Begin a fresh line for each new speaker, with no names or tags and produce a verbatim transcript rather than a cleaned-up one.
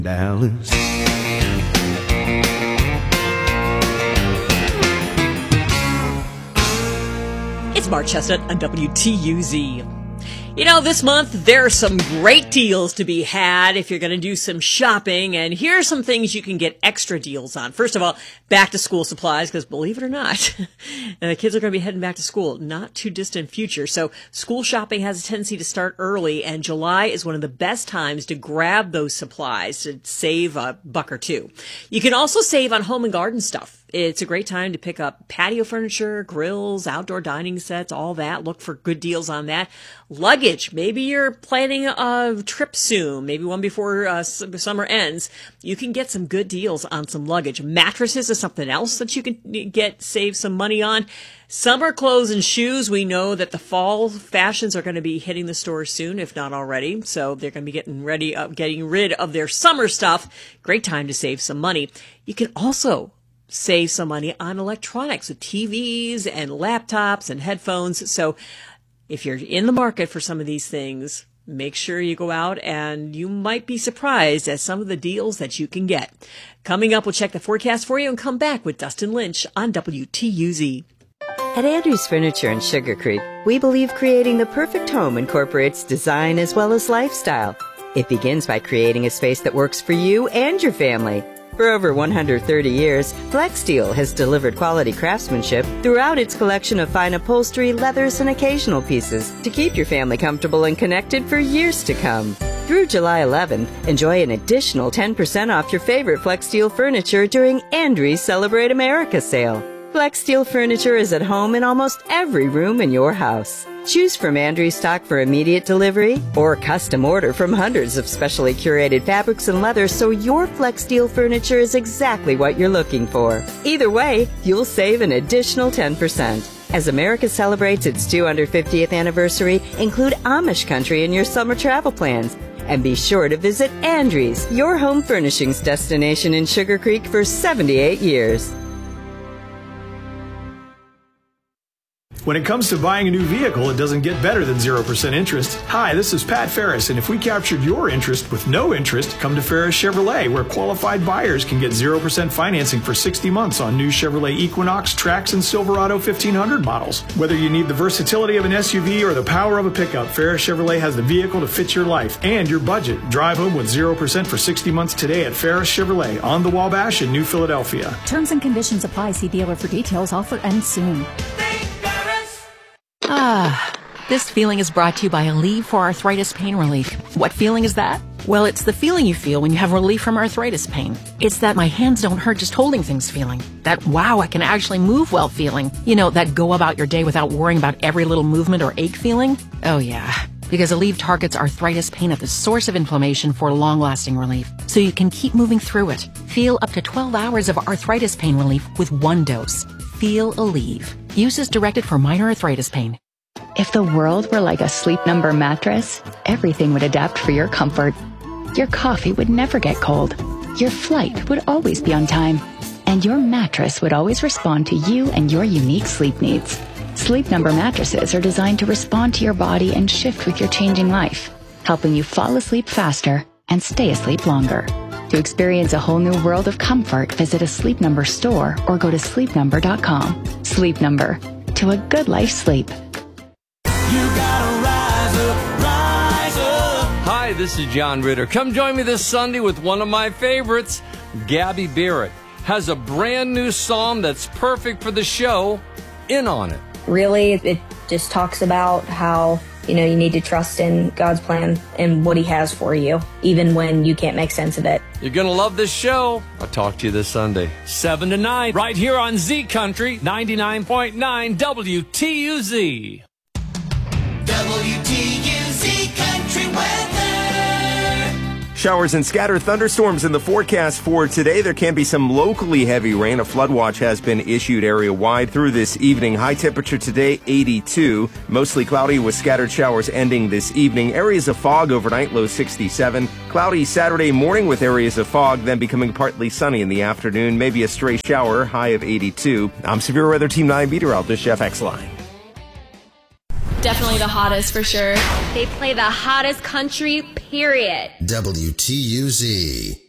Dallas.
It's Mark Chestnut on W T U Z. You know, this month there are some great deals to be had if you're going to do some shopping, and here are some things you can get extra deals on. First of all, back to school supplies, because believe it or not, the kids are going to be heading back to school not too distant future. So school shopping has a tendency to start early, and July is one of the best times to grab those supplies to save a buck or two. You can also save on home and garden stuff. It's a great time to pick up patio furniture, grills, outdoor dining sets, all that. Look for good deals on that. Luggage. Maybe you're planning a trip soon, maybe one before uh, summer ends. You can get some good deals on some luggage. Mattresses is something else that you can get, save some money on. Summer clothes and shoes. We know that the fall fashions are going to be hitting the stores soon, if not already. So they're going to be getting ready, uh, getting rid of their summer stuff. Great time to save some money. You can also save some money on electronics, with T Vs and laptops and headphones. So if you're in the market for some of these things, make sure you go out, and you might be surprised at some of the deals that you can get. Coming up, we'll check the forecast for you and come back with Dustin Lynch on W T U Z.
At Andrews Furniture in Sugar Creek, we believe creating the perfect home incorporates design as well as lifestyle. It begins by creating a space that works for you and your family. For over one hundred thirty years, FlexSteel has delivered quality craftsmanship throughout its collection of fine upholstery, leathers, and occasional pieces to keep your family comfortable and connected for years to come. Through July eleventh, enjoy an additional ten percent off your favorite FlexSteel furniture during Andrews Celebrate America sale. FlexSteel furniture is at home in almost every room in your house. Choose from Andrews stock for immediate delivery or custom order from hundreds of specially curated fabrics and leathers, so your FlexSteel furniture is exactly what you're looking for. Either way, you'll save an additional ten percent. As America celebrates its two hundred fiftieth anniversary, include Amish country in your summer travel plans. And be sure to visit Andrews, your home furnishings destination in Sugar Creek for seventy-eight years.
When it comes to buying a new vehicle, it doesn't get better than zero percent interest. Hi, this is Pat Ferris, and if we captured your interest with no interest, come to Ferris Chevrolet, where qualified buyers can get zero percent financing for sixty months on new Chevrolet Equinox, Trax, and Silverado fifteen hundred models. Whether you need the versatility of an S U V or the power of a pickup, Ferris Chevrolet has the vehicle to fit your life and your budget. Drive home with zero percent for sixty months today at Ferris Chevrolet on the Wabash in New Philadelphia.
Terms and conditions apply. See dealer for details. Offer ends soon.
Ah, this feeling is brought to you by Aleve for Arthritis Pain Relief. What feeling is that? Well, it's the feeling you feel when you have relief from arthritis pain. It's that my hands don't hurt just holding things feeling. That wow, I can actually move well feeling. You know, that go about your day without worrying about every little movement or ache feeling. Oh yeah, because Aleve targets arthritis pain at the source of inflammation for long-lasting relief, so you can keep moving through it. Feel up to twelve hours of arthritis pain relief with one dose. Feel Aleve. Use as directed for minor arthritis pain.
If the world were like a Sleep Number mattress, everything would adapt for your comfort. Your coffee would never get cold. Your flight would always be on time. And your mattress would always respond to you and your unique sleep needs. Sleep Number mattresses are designed to respond to your body and shift with your changing life, helping you fall asleep faster and stay asleep longer. To experience a whole new world of comfort, visit a Sleep Number store or go to sleep number dot com. Sleep Number. To a good life sleep.
You gotta rise up, rise up.
Hi, this is John Ritter. Come join me this Sunday with one of my favorites. Gabby Barrett has a brand new song that's perfect for the show. In on It.
Really, it just talks about how, you know, you need to trust in God's plan and what he has for you, even when you can't make sense of it.
You're going to love this show. I'll talk to you this Sunday.
seven to nine, right here on Z Country, ninety-nine point nine W T U Z.
W T U Z Country Weather.
Showers and scattered thunderstorms in the forecast for today. There can be some locally heavy rain. A flood watch has been issued area-wide through this evening. High temperature today, eighty-two. Mostly cloudy with scattered showers ending this evening. Areas of fog overnight, low sixty-seven. Cloudy Saturday morning with areas of fog, then becoming partly sunny in the afternoon. Maybe a stray shower, high of eighty-two. I'm Severe Weather Team nine meteorologist Jeff Exline.
Definitely the hottest for sure. They play the hottest country, period.
W T U Z.